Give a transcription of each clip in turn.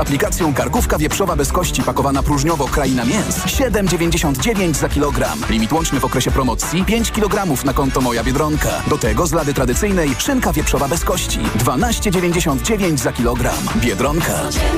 Aplikacją Karkówka Wieprzowa bez kości pakowana próżniowo Kraina Mięs 7,99 za kilogram. Limit łączny w okresie promocji 5 kg na konto Moja Biedronka. Do tego z lady tradycyjnej szynka wieprzowa bez kości 12,99 za kilogram. Biedronka.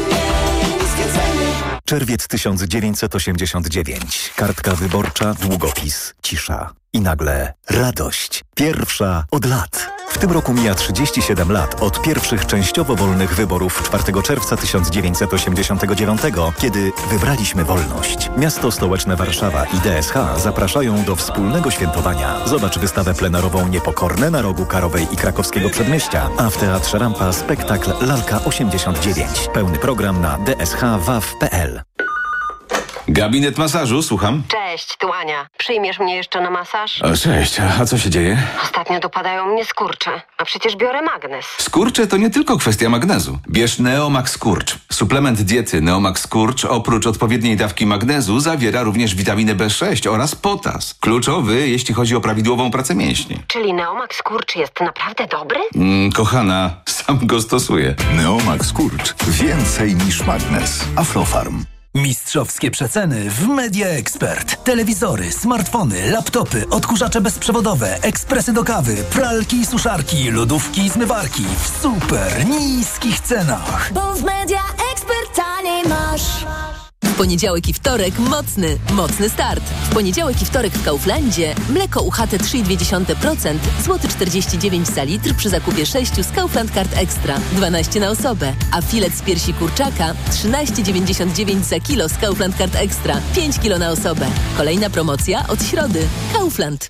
Czerwiec 1989. Kartka wyborcza, długopis, cisza. I nagle radość. Pierwsza od lat. W tym roku mija 37 lat od pierwszych częściowo wolnych wyborów 4 czerwca 1989, kiedy wybraliśmy wolność. Miasto stołeczne Warszawa i DSH zapraszają do wspólnego świętowania. Zobacz wystawę plenarową Niepokorne na rogu Karowej i Krakowskiego Przedmieścia, a w Teatrze Rampa spektakl Lalka 89. Pełny program na dshwaw.pl. Gabinet masażu, słucham. Cześć, tu Ania. Przyjmiesz mnie jeszcze na masaż? O, cześć, a co się dzieje? Ostatnio dopadają mnie skurcze, a przecież biorę magnez. Skurcze to nie tylko kwestia magnezu. Bierz Neomax Skurcz. Suplement diety Neomax Skurcz oprócz odpowiedniej dawki magnezu zawiera również witaminę B6 oraz potas. Kluczowy, jeśli chodzi o prawidłową pracę mięśni. Czyli Neomax Skurcz jest naprawdę dobry? Kochana, sam go stosuję. Neomax Skurcz. Więcej niż magnez. Aflofarm. Mistrzowskie przeceny w Media Expert. Telewizory, smartfony, laptopy, odkurzacze bezprzewodowe, ekspresy do kawy, pralki i suszarki, lodówki i zmywarki w super niskich cenach. Bo w Media Expert taniej masz. W poniedziałek i wtorek mocny start. W poniedziałek i wtorek w Kauflandzie mleko UHT 3,2%, złoty 49 za litr przy zakupie 6 z Kaufland Card Extra, 12 na osobę, a filet z piersi kurczaka 13,99 za kilo z Kaufland Card Extra, 5 kilo na osobę. Kolejna promocja od środy. Kaufland.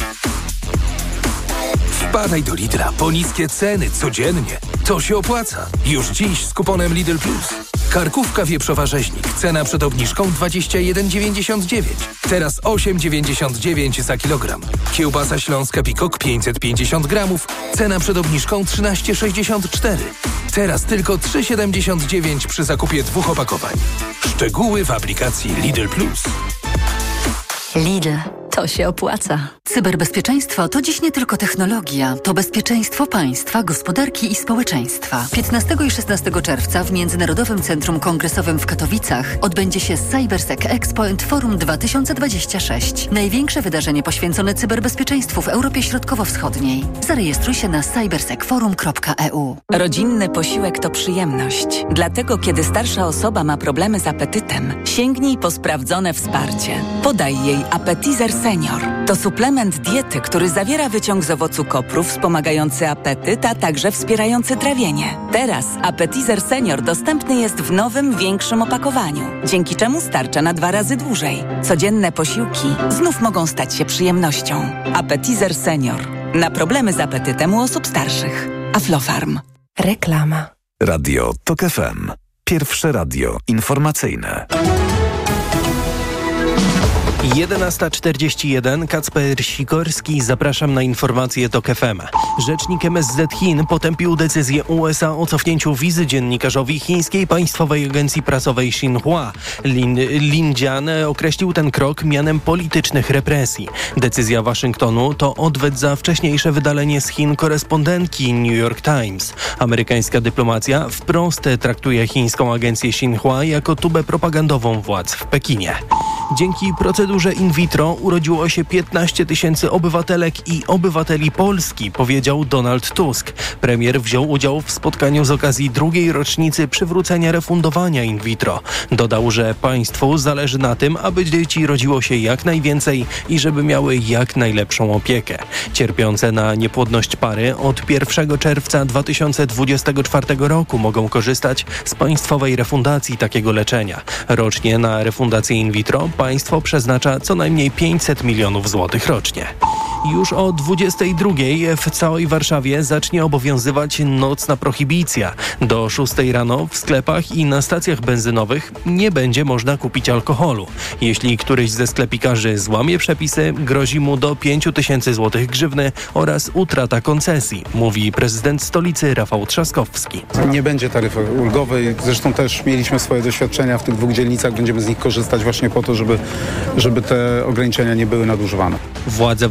Wpadaj do Lidla po niskie ceny codziennie. To się opłaca. Już dziś z kuponem Lidl Plus. Karkówka wieprzowa rzeźnik. Cena przed obniżką 21,99. Teraz 8,99 za kilogram. Kiełbasa śląska Pikok 550 gramów. Cena przed obniżką 13,64. Teraz tylko 3,79 przy zakupie 2 opakowań. Szczegóły w aplikacji Lidl Plus. Lidl. To się opłaca. Cyberbezpieczeństwo to dziś nie tylko technologia, to bezpieczeństwo państwa, gospodarki i społeczeństwa. 15 i 16 czerwca w Międzynarodowym Centrum Kongresowym w Katowicach odbędzie się CyberSec Expo & Forum 2026. Największe wydarzenie poświęcone cyberbezpieczeństwu w Europie Środkowo-Wschodniej. Zarejestruj się na cybersecforum.eu. Rodzinny posiłek to przyjemność. Dlatego, kiedy starsza osoba ma problemy z apetytem, sięgnij po sprawdzone wsparcie. Podaj jej Appetizer Senior. To suplement diety, który zawiera wyciąg z owocu kopru wspomagający apetyt, a także wspierający trawienie. Teraz Appetizer Senior dostępny jest w nowym, większym opakowaniu, dzięki czemu starcza na 2 razy dłużej. Codzienne posiłki znów mogą stać się przyjemnością. Appetizer Senior. Na problemy z apetytem u osób starszych. Aflofarm. Reklama. Radio TOK FM. Pierwsze radio informacyjne. 11:41. Kacper Sikorski, zapraszam na informacje TOK FM. Rzecznik MSZ Chin potępił decyzję USA o cofnięciu wizy dziennikarzowi chińskiej państwowej agencji prasowej Xinhua. Lin Jian określił ten krok mianem politycznych represji. Decyzja Waszyngtonu to odwet za wcześniejsze wydalenie z Chin korespondentki New York Times. Amerykańska dyplomacja wprost traktuje chińską agencję Xinhua jako tubę propagandową władz w Pekinie. Dzięki procedurze in vitro urodziło się 15 000 obywatelek i obywateli Polski, powiedział Donald Tusk. Premier wziął udział w spotkaniu z okazji 2. rocznicy przywrócenia refundowania in vitro. Dodał, że państwu zależy na tym, aby dzieci rodziło się jak najwięcej i żeby miały jak najlepszą opiekę. Cierpiące na niepłodność pary od 1 czerwca 2024 roku mogą korzystać z państwowej refundacji takiego leczenia. Rocznie na refundację in vitro państwo przeznacza co najmniej 500 milionów złotych rocznie. Już o 22:00 w całej Warszawie zacznie obowiązywać nocna prohibicja. Do 6:00 rano w sklepach i na stacjach benzynowych nie będzie można kupić alkoholu. Jeśli któryś ze sklepikarzy złamie przepisy, grozi mu do 5 000 złotych grzywny oraz utrata koncesji, mówi prezydent stolicy Rafał Trzaskowski. Nie będzie taryfy ulgowej. Zresztą też mieliśmy swoje doświadczenia w tych 2 dzielnicach. Będziemy z nich korzystać właśnie po to, żeby te ograniczenia nie były nadużywane. Władze Warszawy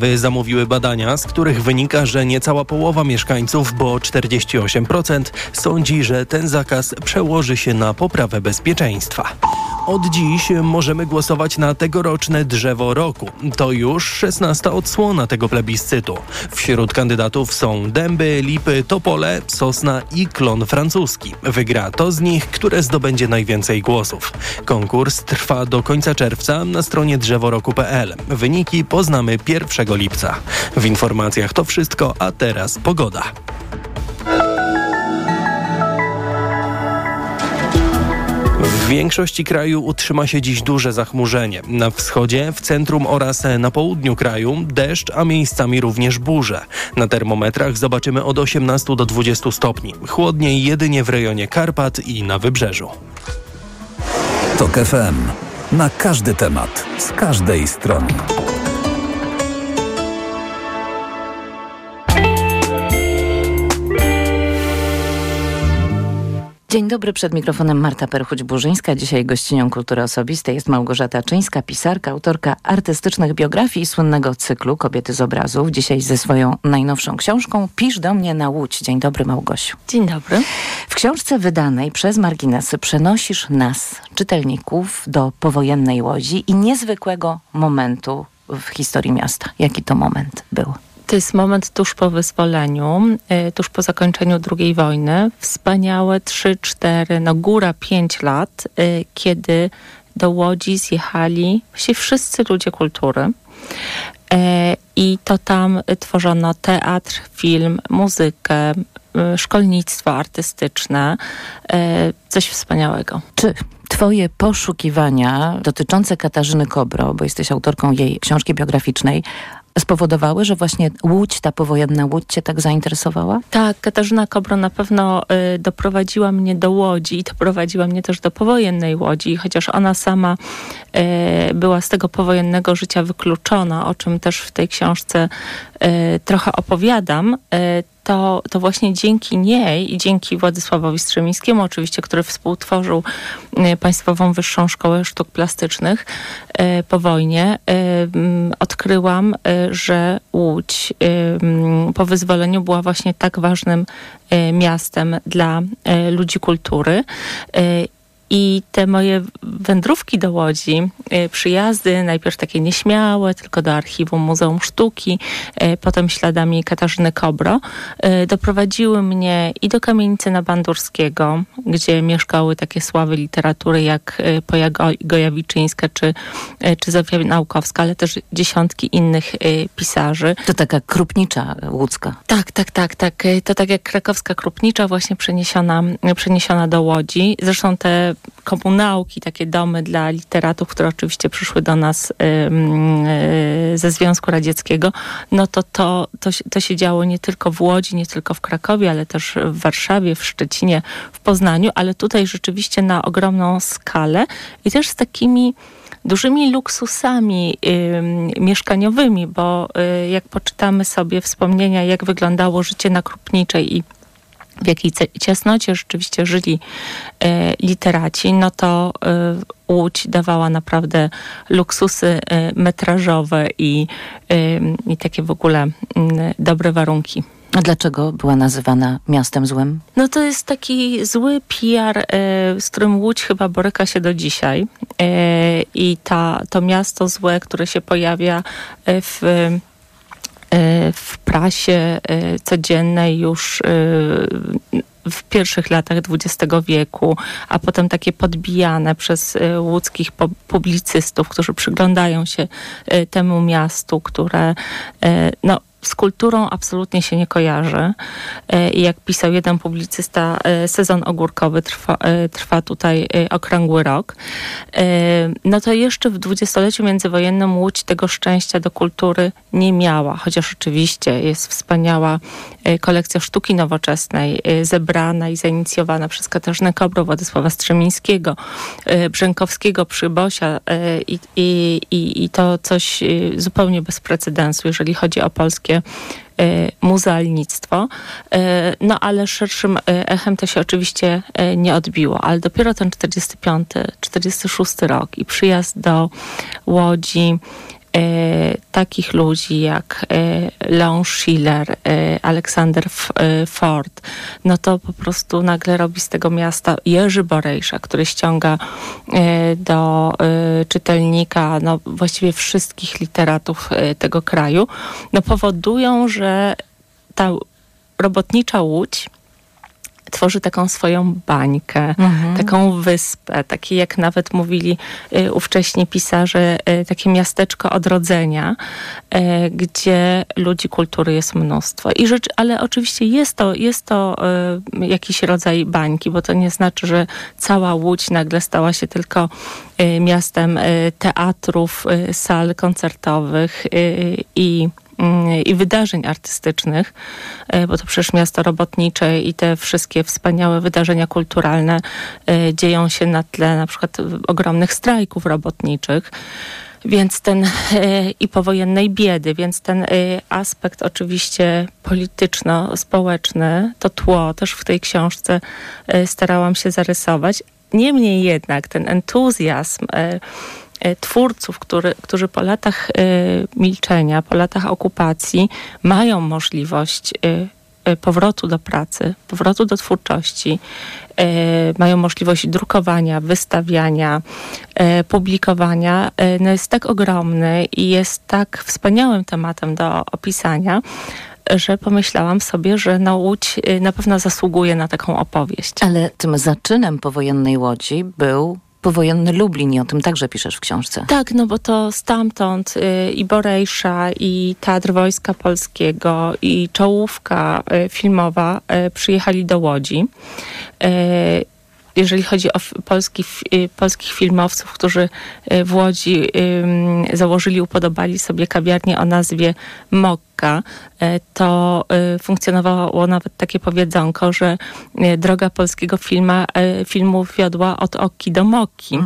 Warszawy zamówiły badania, z których wynika, że niecała połowa mieszkańców, bo 48%, sądzi, że ten zakaz przełoży się na poprawę bezpieczeństwa. Od dziś możemy głosować na tegoroczne drzewo roku. To już 16. odsłona tego plebiscytu. Wśród kandydatów są dęby, lipy, topole, sosna i klon francuski. Wygra to z nich, które zdobędzie najwięcej głosów. Konkurs trwa do końca czerwca na stronie drzeworoku.pl. Wyniki poznamy 1 lipca. W informacjach to wszystko, a teraz pogoda. W większości kraju utrzyma się dziś duże zachmurzenie. Na wschodzie, w centrum oraz na południu kraju deszcz, a miejscami również burze. Na termometrach zobaczymy od 18 do 20 stopni. Chłodniej jedynie w rejonie Karpat i na wybrzeżu. TOK FM. Na każdy temat, z każdej strony. Dzień dobry, przed mikrofonem Marta Perchuć-Burzyńska. Dzisiaj gościnią Kultury Osobistej jest Małgorzata Czyńska, pisarka, autorka artystycznych biografii i słynnego cyklu Kobiety z obrazów. Dzisiaj ze swoją najnowszą książką Pisz do mnie na Łódź. Dzień dobry, Małgosiu. Dzień dobry. W książce wydanej przez Marginesy przenosisz nas, czytelników, do powojennej Łodzi i niezwykłego momentu w historii miasta. Jaki to moment był? To jest moment tuż po wyzwoleniu, tuż po zakończeniu II wojny. Wspaniałe 3-4, góra 5 lat, kiedy do Łodzi zjechali wszyscy ludzie kultury. I to tam tworzono teatr, film, muzykę, szkolnictwo artystyczne. Coś wspaniałego. Czy twoje poszukiwania dotyczące Katarzyny Kobro, bo jesteś autorką jej książki biograficznej, spowodowały, że właśnie Łódź, ta powojenna Łódź cię tak zainteresowała? Tak, Katarzyna Kobro na pewno doprowadziła mnie do Łodzi i doprowadziła mnie też do powojennej Łodzi, chociaż ona sama była z tego powojennego życia wykluczona, o czym też w tej książce trochę opowiadam, to właśnie dzięki niej i dzięki Władysławowi Strzemińskiemu oczywiście, który współtworzył Państwową Wyższą Szkołę Sztuk Plastycznych po wojnie, odkryłam, że Łódź po wyzwoleniu była właśnie tak ważnym miastem dla ludzi kultury. I te moje wędrówki do Łodzi, przyjazdy, najpierw takie nieśmiałe, tylko do archiwum Muzeum Sztuki, potem śladami Katarzyny Kobro, doprowadziły mnie i do kamienicy na Bandurskiego, gdzie mieszkały takie sławy literatury jak Poja Gojawiczyńska czy Zofia Naukowska, ale też dziesiątki innych pisarzy. To taka Krupnicza łódzka. Tak. To tak jak krakowska Krupnicza, właśnie przeniesiona do Łodzi. Zresztą te komunałki, takie domy dla literatów, które oczywiście przyszły do nas ze Związku Radzieckiego, no to się działo nie tylko w Łodzi, nie tylko w Krakowie, ale też w Warszawie, w Szczecinie, w Poznaniu, ale tutaj rzeczywiście na ogromną skalę i też z takimi dużymi luksusami mieszkaniowymi, bo jak poczytamy sobie wspomnienia, jak wyglądało życie na Krupniczej i w jakiej ciasnocie rzeczywiście żyli literaci, no to Łódź dawała naprawdę luksusy metrażowe i takie w ogóle dobre warunki. A dlaczego była nazywana miastem złym? No to jest taki zły PR, z którym Łódź chyba boryka się do dzisiaj. I to miasto złe, które się pojawia w prasie codziennej już w pierwszych latach XX wieku, a potem takie podbijane przez łódzkich publicystów, którzy przyglądają się temu miastu, które z kulturą absolutnie się nie kojarzy. I jak pisał jeden publicysta, sezon ogórkowy trwa tutaj okrągły rok. No to jeszcze w dwudziestoleciu międzywojennym Łódź tego szczęścia do kultury nie miała, chociaż oczywiście jest wspaniała kolekcja sztuki nowoczesnej, zebrana i zainicjowana przez Katarzynę Kobro, Władysława Strzemińskiego, Brzękowskiego, Przybosia i to coś zupełnie bez precedensu, jeżeli chodzi o polskie muzealnictwo, no ale szerszym echem to się oczywiście nie odbiło, ale dopiero ten 45, 46 rok i przyjazd do Łodzi takich ludzi jak Leon Schiller, Aleksander Ford, no to po prostu nagle robi z tego miasta Jerzy Borejsza, który ściąga do czytelnika no, właściwie wszystkich literatów tego kraju, no powodują, że ta robotnicza Łódź tworzy taką swoją bańkę, taką wyspę, takie jak nawet mówili ówcześni pisarze, takie miasteczko odrodzenia, gdzie ludzi kultury jest mnóstwo. Ale oczywiście jest to jakiś rodzaj bańki, bo to nie znaczy, że cała Łódź nagle stała się tylko miastem teatrów, sal koncertowych i wydarzeń artystycznych, bo to przecież miasto robotnicze i te wszystkie wspaniałe wydarzenia kulturalne dzieją się na tle na przykład ogromnych strajków robotniczych, więc i powojennej biedy, więc ten aspekt oczywiście polityczno-społeczny, to tło też w tej książce starałam się zarysować. Niemniej jednak ten entuzjazm twórców, którzy po latach milczenia, po latach okupacji mają możliwość powrotu do pracy, powrotu do twórczości, mają możliwość drukowania, wystawiania, publikowania, no jest tak ogromny i jest tak wspaniałym tematem do opisania, że pomyślałam sobie, że Łódź na pewno zasługuje na taką opowieść. Ale tym zaczynem powojennej Łodzi był powojenny Lublin i o tym także piszesz w książce. Tak, no bo to stamtąd i Borejsza, i Teatr Wojska Polskiego, i czołówka filmowa przyjechali do Łodzi. Jeżeli chodzi o polskich filmowców, którzy w Łodzi założyli, upodobali sobie kawiarnię o nazwie Mokka, to funkcjonowało nawet takie powiedzonko, że droga polskiego filmu wiodła od Okki do Mokki.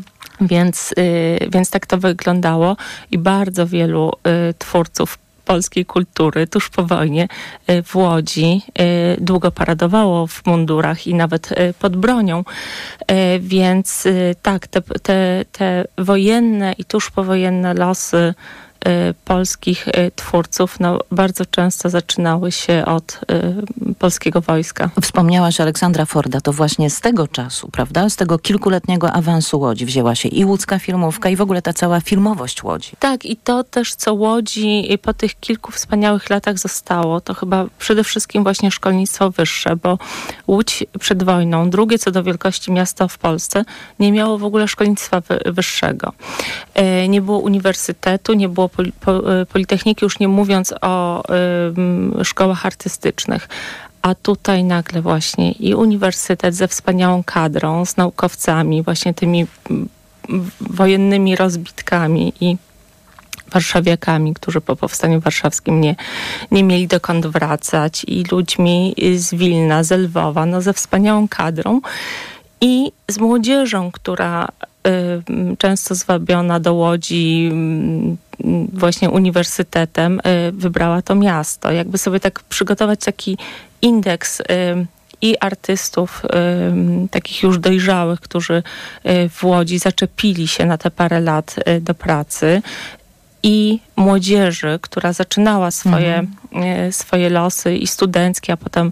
Więc tak to wyglądało i bardzo wielu twórców polskiej kultury tuż po wojnie w Łodzi długo paradowało w mundurach i nawet pod bronią. Więc tak, te wojenne i tuż powojenne losy polskich twórców bardzo często zaczynały się od polskiego wojska. Wspomniałaś Aleksandra Forda, to właśnie z tego czasu, prawda? Z tego kilkuletniego awansu Łodzi wzięła się i łódzka filmówka i w ogóle ta cała filmowość Łodzi. Tak, i to też, co Łodzi po tych kilku wspaniałych latach zostało, to chyba przede wszystkim właśnie szkolnictwo wyższe, bo Łódź przed wojną, drugie co do wielkości miasto w Polsce, nie miało w ogóle szkolnictwa wyższego. Nie było uniwersytetu, nie było politechniki, już nie mówiąc o szkołach artystycznych. A tutaj nagle właśnie i uniwersytet ze wspaniałą kadrą, z naukowcami, właśnie tymi wojennymi rozbitkami i warszawiakami, którzy po powstaniu warszawskim nie mieli dokąd wracać, i ludźmi z Wilna, z Lwowa, ze wspaniałą kadrą i z młodzieżą, która często zwabiona do Łodzi właśnie uniwersytetem, wybrała to miasto. Jakby sobie tak przygotować taki indeks i artystów takich już dojrzałych, którzy w Łodzi zaczepili się na te parę lat do pracy, i młodzieży, która zaczynała swoje losy i studenckie, a potem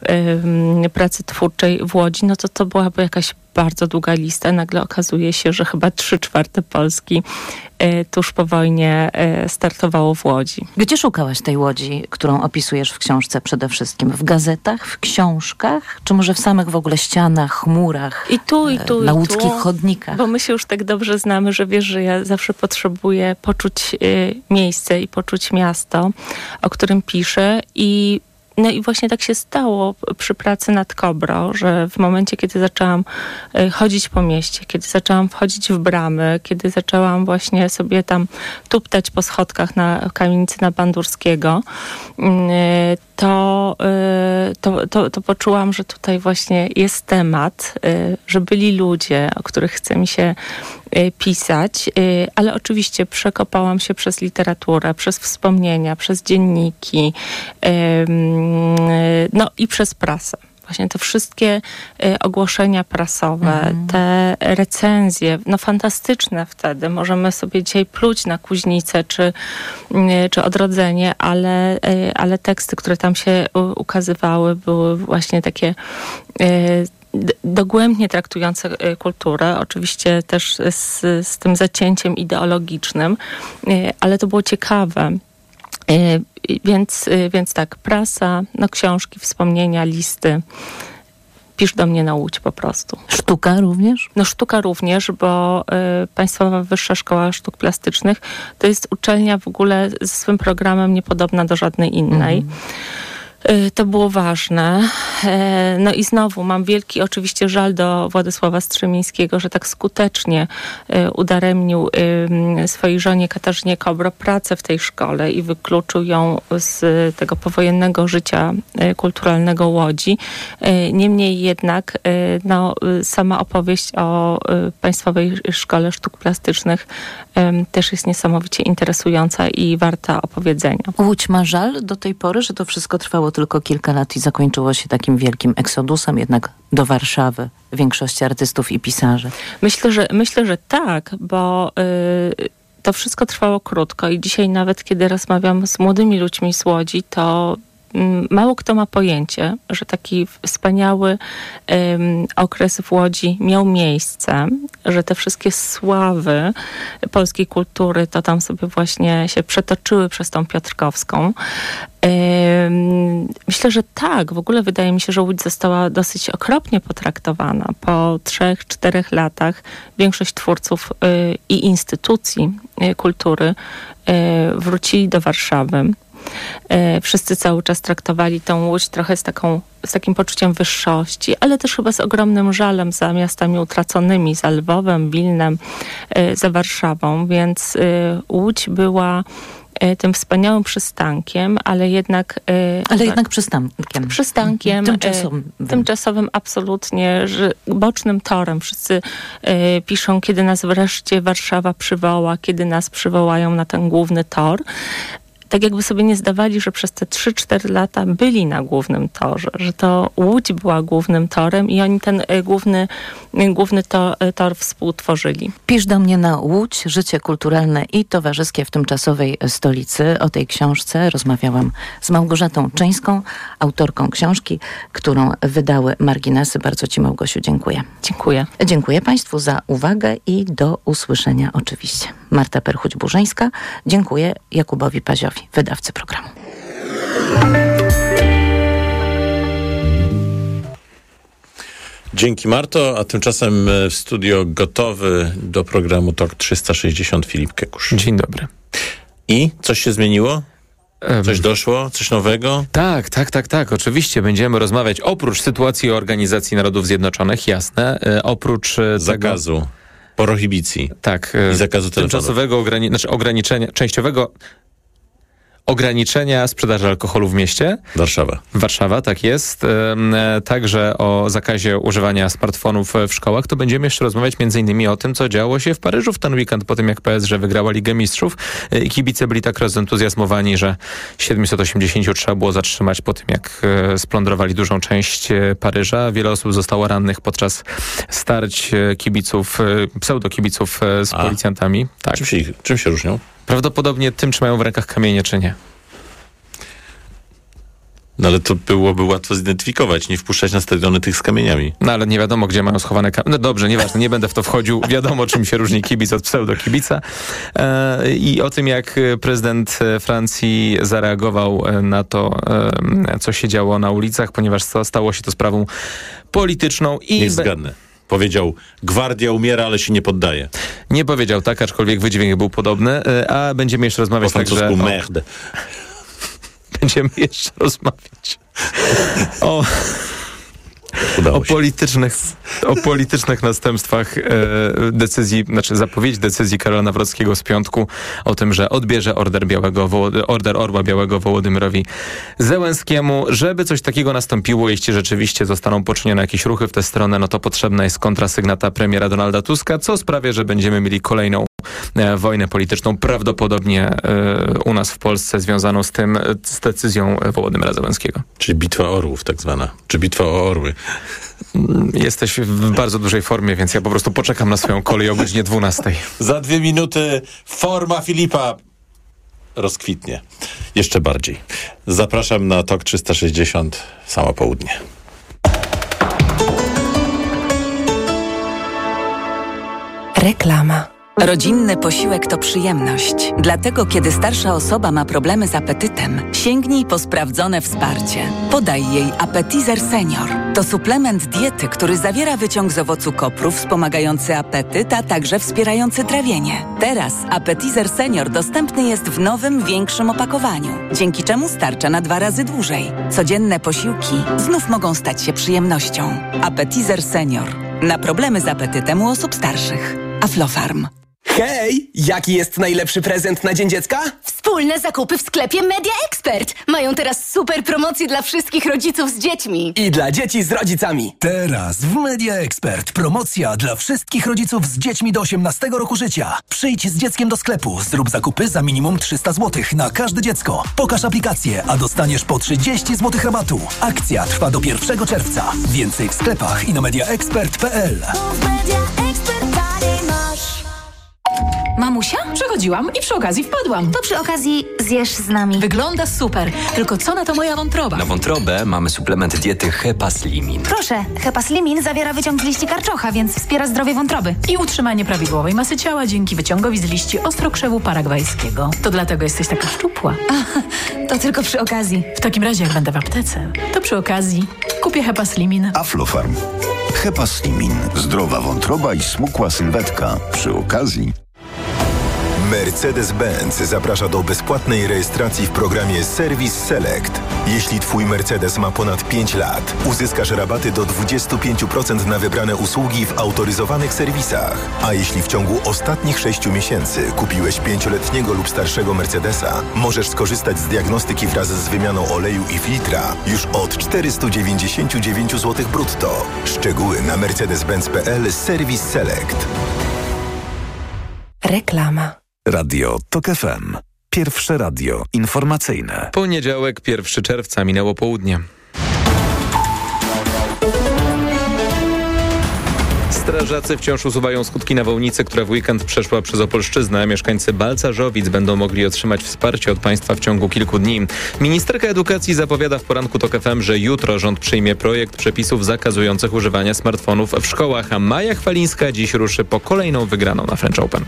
pracy twórczej w Łodzi, no to byłaby jakaś bardzo długa lista. Nagle okazuje się, że chyba 3/4 Polski tuż po wojnie startowało w Łodzi. Gdzie szukałaś tej Łodzi, którą opisujesz w książce przede wszystkim? W gazetach, w książkach? Czy może w samych w ogóle ścianach, chmurach, na łódzkich chodnikach? Bo my się już tak dobrze znamy, że wiesz, że ja zawsze potrzebuję poczuć miejsce i poczuć miasto, o którym piszę, i właśnie tak się stało przy pracy nad Kobro, że w momencie, kiedy zaczęłam chodzić po mieście, kiedy zaczęłam wchodzić w bramy, kiedy zaczęłam właśnie sobie tam tuptać po schodkach na kamienicy na Bandurskiego, to poczułam, że tutaj właśnie jest temat, że byli ludzie, o których chce mi się pisać, ale oczywiście przekopałam się przez literaturę, przez wspomnienia, przez dzienniki, i przez prasę. właśnie te wszystkie ogłoszenia prasowe, te recenzje, no fantastyczne wtedy. Możemy sobie dzisiaj pluć na Kuźnicę czy Odrodzenie, ale teksty, które tam się ukazywały, były właśnie takie dogłębnie traktujące kulturę, oczywiście też z tym zacięciem ideologicznym, ale to było ciekawe. Więc tak, prasa, no książki, wspomnienia, listy. Pisz do mnie na Łódź po prostu. Sztuka również? No sztuka również, bo Państwowa Wyższa Szkoła Sztuk Plastycznych to jest uczelnia w ogóle ze swym programem niepodobna do żadnej innej. To było ważne. No i znowu mam wielki oczywiście żal do Władysława Strzemińskiego, że tak skutecznie udaremnił swojej żonie Katarzynie Kobro pracę w tej szkole i wykluczył ją z tego powojennego życia kulturalnego Łodzi. Niemniej jednak no, sama opowieść o Państwowej Szkole Sztuk Plastycznych też jest niesamowicie interesująca i warta opowiedzenia. Łódź ma żal do tej pory, że to wszystko trwało tylko kilka lat i zakończyło się takim wielkim eksodusem jednak do Warszawy większości artystów i pisarzy? Myślę, że tak, bo to wszystko trwało krótko i dzisiaj nawet kiedy rozmawiam z młodymi ludźmi z Łodzi, to mało kto ma pojęcie, że taki wspaniały okres w Łodzi miał miejsce, że te wszystkie sławy polskiej kultury to tam sobie właśnie się przetoczyły przez tą Piotrkowską. Myślę, że tak. W ogóle wydaje mi się, że Łódź została dosyć okropnie potraktowana. Po 3-4 latach większość twórców i instytucji kultury wrócili do Warszawy. Wszyscy cały czas traktowali tą Łódź trochę z takim poczuciem wyższości, ale też chyba z ogromnym żalem za miastami utraconymi, za Lwowem, Wilnem, za Warszawą, więc Łódź była tym wspaniałym przystankiem, ale jednak przystankiem. Przystankiem. Tymczasowym absolutnie, że bocznym torem. Wszyscy piszą, kiedy nas wreszcie Warszawa przywoła, kiedy nas przywołają na ten główny tor. Tak jakby sobie nie zdawali, że przez te 3-4 lata byli na głównym torze, że to Łódź była głównym torem i oni ten główny tor współtworzyli. Pisz do mnie na Łódź, życie kulturalne i towarzyskie w tymczasowej stolicy. O tej książce rozmawiałam z Małgorzatą Czyńską, autorką książki, którą wydały Marginesy. Bardzo Ci, Małgosiu, dziękuję. Dziękuję. Dziękuję Państwu za uwagę i do usłyszenia oczywiście. Marta Perchuć-Burzyńska. Dziękuję Jakubowi Paziowi, wydawcy programu. Dzięki, Marto, a tymczasem w studio gotowy do programu TOK 360 Filip Kekusz. Dzień dobry. I coś się zmieniło? Coś doszło? Coś nowego? Tak. Oczywiście będziemy rozmawiać oprócz sytuacji Organizacji Narodów Zjednoczonych, jasne, oprócz zakazu, prohibicji. Tak. I zakazu tymczasowego częściowego ograniczenia sprzedaży alkoholu w mieście. Warszawa, tak jest. Także o zakazie używania smartfonów w szkołach. To będziemy jeszcze rozmawiać m.in. o tym, co działo się w Paryżu w ten weekend, po tym jak PSG wygrała Ligę Mistrzów. Kibice byli tak rozentuzjazmowani, że 780 trzeba było zatrzymać po tym, jak splądrowali dużą część Paryża. Wiele osób zostało rannych podczas starć pseudokibiców z policjantami. Tak. Czym się różnią? Prawdopodobnie tym, czy mają w rękach kamienie, czy nie. No ale to byłoby łatwo zidentyfikować, nie wpuszczać na stadiony tych z kamieniami. No ale nie wiadomo, gdzie mają schowane kamienie. No dobrze, nieważne, nie będę w to wchodził. Wiadomo, czym się różni kibic od pseudokibica. I o tym, jak prezydent Francji zareagował na to, co się działo na ulicach, ponieważ stało się to sprawą polityczną. Niech zgadnę. Powiedział, gwardia umiera, ale się nie poddaje. Nie powiedział tak, aczkolwiek wydźwięk był podobny, a będziemy jeszcze rozmawiać także merde. Będziemy jeszcze rozmawiać o politycznych następstwach zapowiedzi decyzji Karola Nawrockiego z piątku o tym, że odbierze order Orła Białego Wołodymyrowi Zełenskiemu. Żeby coś takiego nastąpiło, jeśli rzeczywiście zostaną poczynione jakieś ruchy w tę stronę, no to potrzebna jest kontrasygnata premiera Donalda Tuska, co sprawia, że będziemy mieli kolejną wojnę polityczną, prawdopodobnie u nas w Polsce związaną z decyzją Wołodymyra Zełenskiego. Czyli bitwa orłów tak zwana, czy bitwa o orły. Jesteś w bardzo dużej formie, więc ja po prostu poczekam na swoją kolej o godzinie 12. Za 2 minuty forma Filipa rozkwitnie. Jeszcze bardziej. Zapraszam na TOK 360 samo południe. Reklama. Rodzinny posiłek to przyjemność. Dlatego, kiedy starsza osoba ma problemy z apetytem, sięgnij po sprawdzone wsparcie. Podaj jej Appetizer Senior. To suplement diety, który zawiera wyciąg z owocu kopru wspomagający apetyt, a także wspierający trawienie. Teraz Appetizer Senior dostępny jest w nowym, większym opakowaniu, dzięki czemu starcza na 2 razy dłużej. Codzienne posiłki znów mogą stać się przyjemnością. Appetizer Senior. Na problemy z apetytem u osób starszych. Aflofarm. Hej! Jaki jest najlepszy prezent na Dzień Dziecka? Wspólne zakupy w sklepie Media Expert. Mają teraz super promocje dla wszystkich rodziców z dziećmi. I dla dzieci z rodzicami. Teraz w Media Expert promocja dla wszystkich rodziców z dziećmi do 18 roku życia. Przyjdź z dzieckiem do sklepu, zrób zakupy za minimum 300 zł na każde dziecko. Pokaż aplikację, a dostaniesz po 30 zł rabatu. Akcja trwa do 1 czerwca. Więcej w sklepach i na mediaexpert.pl. Mamusia? Przechodziłam i przy okazji wpadłam. To przy okazji zjesz z nami. Wygląda super, tylko co na to moja wątroba? Na wątrobę mamy suplement diety Hepaslimin. Proszę, Hepaslimin zawiera wyciąg z liści karczocha, więc wspiera zdrowie wątroby. I utrzymanie prawidłowej masy ciała dzięki wyciągowi z liści ostrokrzewu paragwajskiego. To dlatego jesteś taka szczupła. To tylko przy okazji. W takim razie, jak będę w aptece, to przy okazji kupię Hepaslimin. Aflofarm. Hepaslimin. Zdrowa wątroba i smukła sylwetka. Przy okazji. Mercedes-Benz zaprasza do bezpłatnej rejestracji w programie Service Select. Jeśli Twój Mercedes ma ponad 5 lat, uzyskasz rabaty do 25% na wybrane usługi w autoryzowanych serwisach. A jeśli w ciągu ostatnich 6 miesięcy kupiłeś 5-letniego lub starszego Mercedesa, możesz skorzystać z diagnostyki wraz z wymianą oleju i filtra już od 499 zł brutto. Szczegóły na mercedes-benz.pl Service Select. Reklama. Radio TOK FM. Pierwsze radio informacyjne. Poniedziałek, 1 czerwca, minęło południe. Strażacy wciąż usuwają skutki nawałnicy, która w weekend przeszła przez Opolszczyznę. Mieszkańcy Balcarzowic będą mogli otrzymać wsparcie od państwa w ciągu kilku dni. Ministerka Edukacji zapowiada w poranku TOK FM, że jutro rząd przyjmie projekt przepisów zakazujących używania smartfonów w szkołach, a Maja Chwalińska dziś ruszy po kolejną wygraną na French Open.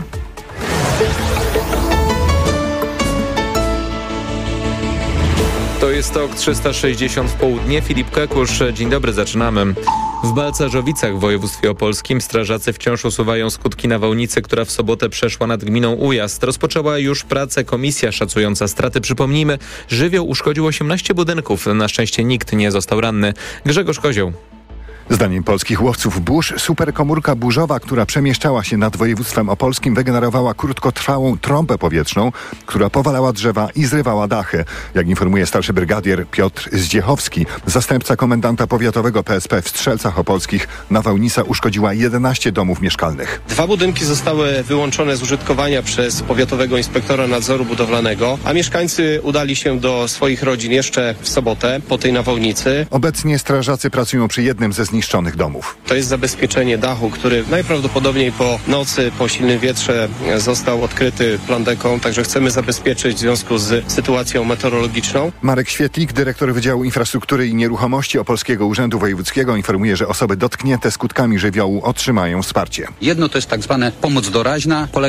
To jest TOK 360 w południe. Filip Kakusz, dzień dobry, zaczynamy. W Balcarzowicach w województwie opolskim strażacy wciąż usuwają skutki nawałnicy, która w sobotę przeszła nad gminą Ujazd. Rozpoczęła już pracę komisja szacująca straty. Przypomnijmy, żywioł uszkodził 18 budynków. Na szczęście nikt nie został ranny. Grzegorz Kozioł. Zdaniem polskich łowców burz, superkomórka burzowa, która przemieszczała się nad województwem opolskim, wygenerowała krótkotrwałą trąbę powietrzną, która powalała drzewa i zrywała dachy. Jak informuje starszy brygadier Piotr Zdziechowski, zastępca komendanta powiatowego PSP w Strzelcach Opolskich, nawałnica uszkodziła 11 domów mieszkalnych. 2 budynki zostały wyłączone z użytkowania przez powiatowego inspektora nadzoru budowlanego, a mieszkańcy udali się do swoich rodzin jeszcze w sobotę po tej nawałnicy. Obecnie strażacy pracują przy jednym ze zniszczonych domów. To jest zabezpieczenie dachu, który najprawdopodobniej po nocy, po silnym wietrze został odkryty plandeką, także chcemy zabezpieczyć w związku z sytuacją meteorologiczną. Marek Świetlik, dyrektor Wydziału Infrastruktury i Nieruchomości Opolskiego Urzędu Wojewódzkiego, informuje, że osoby dotknięte skutkami żywiołu otrzymają wsparcie. Jedno to jest tak zwana pomoc doraźna,